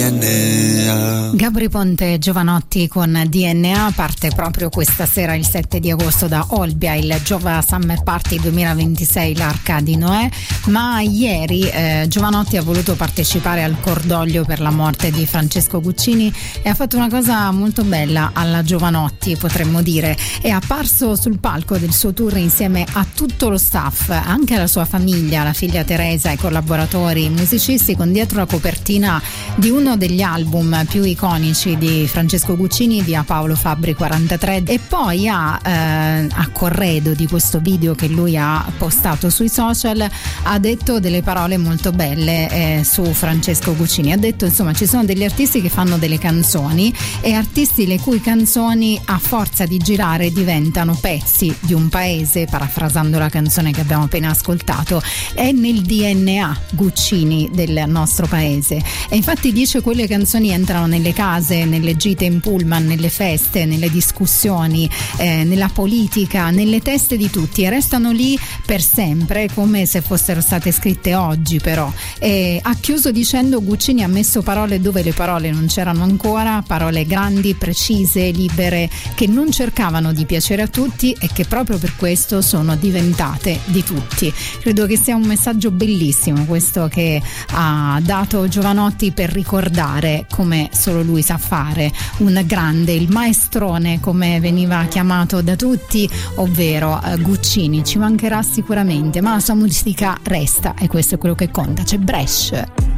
DNA. Gabry Ponte Giovanotti con DNA parte proprio questa sera, il 7 di agosto, da Olbia, il Giova Summer Party 2026, l'Arca di Noè. Ma ieri Giovanotti ha voluto partecipare al cordoglio per la morte di Francesco Guccini e ha fatto una cosa molto bella alla Giovanotti, potremmo dire. È apparso sul palco del suo tour insieme a tutto lo staff, anche alla sua famiglia, la figlia Teresa, i collaboratori, i musicisti, con dietro la copertina di uno degli album più iconici di Francesco Guccini, Via Paolo Fabbri 43, e poi a corredo di questo video che lui ha postato sui social ha detto delle parole molto belle su Francesco Guccini. Ha detto, insomma, ci sono degli artisti che fanno delle canzoni e artisti le cui canzoni a forza di girare diventano pezzi di un paese, parafrasando la canzone che abbiamo appena ascoltato. È nel DNA Guccini del nostro paese, e infatti dice quelle canzoni entrano nelle case, nelle gite in pullman, nelle feste, nelle discussioni, nella politica, nelle teste di tutti, e restano lì per sempre, come se fossero state scritte oggi. Però ha chiuso dicendo: Guccini ha messo parole dove le parole non c'erano ancora, parole grandi, precise, libere, che non cercavano di piacere a tutti e che proprio per questo sono diventate di tutti. Credo che sia un messaggio bellissimo questo che ha dato Giovanotti per ricordare, come solo lui sa fare, un grande, il maestrone come veniva chiamato da tutti, ovvero Guccini. Ci mancherà sicuramente, ma la sua musica resta e questo è quello che conta. C'è Brescia.